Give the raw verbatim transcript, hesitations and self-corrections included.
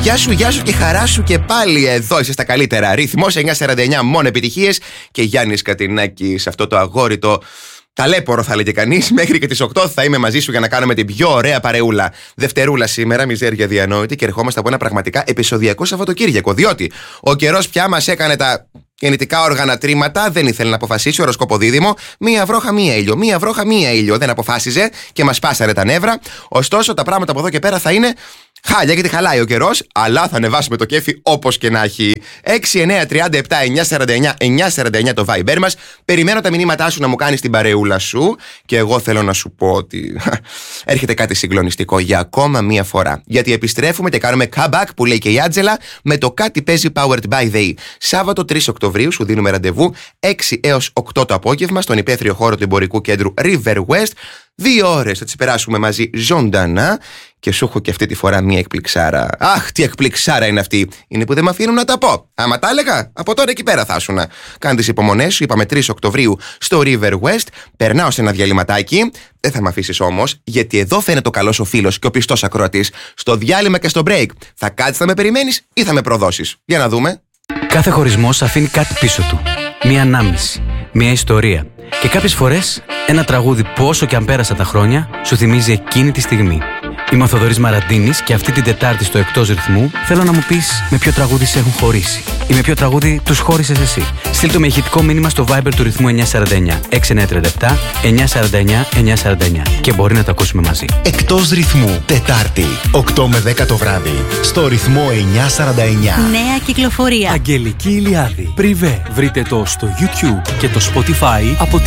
Γεια σου, γεια σου και χαρά σου και πάλι εδώ είσαι στα καλύτερα. Ρυθμός εννιακόσια σαράντα εννιά, μόνο επιτυχίες. Και Γιάννης Κατινάκης, αυτό το αγόρι το ταλέπορο θα λέγε κανείς. Μέχρι και τις οκτώ θα είμαι μαζί σου για να κάνουμε την πιο ωραία παρεούλα. Δευτερούλα σήμερα, μιζέρια διανόητη, και ερχόμαστε από ένα πραγματικά επεισοδιακό Σαββατοκύριακο. Διότι ο καιρός πια μας έκανε τα γεννητικά όργανα τρίματα, δεν ήθελε να αποφασίσει. Οροσκόπο Δίδυμο, μία βρόχα, μία ήλιο. Μία βρόχα, μία ήλιο. Δεν αποφάσιζε και μας πάσαρε τα νεύρα. Ωστόσο, τα πράγματα από εδώ και πέρα θα είναι χάλια, γιατί χαλάει ο καιρός, αλλά θα ανεβάσουμε το κέφι όπως και να έχει. έξι εννιά τριάντα επτά εννιακόσια σαράντα εννιά εννιακόσια σαράντα εννιά το Viber μας. Περιμένω τα μηνύματά σου να μου κάνεις την παρεούλα σου. Και εγώ θέλω να σου πω ότι έρχεται κάτι συγκλονιστικό για ακόμα μία φορά. Γιατί επιστρέφουμε και κάνουμε comeback, που λέει και η Άντζελα, με το Κάτι Παίζει Powered by The E. Σάββατο τρεις Οκτωβρίου σου δίνουμε ραντεβού έξι έως οκτώ το απόγευμα στον υπαίθριο χώρο του εμπορικού κέντρου River West. Δύο ώρες θα τις περάσουμε μαζί ζωντανά. Και σου έχω και αυτή τη φορά μία εκπληξάρα. Αχ, τι εκπληξάρα είναι αυτή! Είναι που δεν με αφήνουν να τα πω. Άμα τα έλεγα, από τώρα εκεί πέρα θα ήσουν. Κάνε τις υπομονές σου, είπαμε τρεις Οκτωβρίου στο River West. Περνάω σε ένα διαλυματάκι. Δεν θα με αφήσεις όμως, γιατί εδώ φαίνεται ο καλός ο φίλος και ο πιστός ακροατής. Στο διάλειμμα και στο break. Θα κάτσεις να με περιμένεις ή θα με προδώσεις? Για να δούμε. Κάθε χωρισμός αφήνει κάτι πίσω του. Μία ανάμνηση, μία ιστορία. Και κάποιες φορές ένα τραγούδι που όσο και αν πέρασαν τα χρόνια σου θυμίζει εκείνη τη στιγμή. Είμαι ο Θοδωρής Μαραντίνης και αυτή την Τετάρτη στο Εκτός Ρυθμού θέλω να μου πεις με ποιο τραγούδι σε έχουν χωρίσει ή με ποιο τραγούδι τους χώρισες εσύ. Στείλ το με ηχητικό μήνυμα στο Viber του Ρυθμού εννιακόσια σαράντα εννιά έξι εννιά τριάντα επτά εννιακόσια σαράντα εννιά εννιακόσια σαράντα εννιά και μπορεί να το ακούσουμε μαζί. Εκτός Ρυθμού, Τετάρτη, οκτώ με δέκα το βράδυ, στο Ρυθμό εννιακόσια σαράντα εννιά. Νέα κυκλοφορία. Αγγελική Ηλιάδη. Πριβέ. Βρείτε το στο YouTube και το Spotify από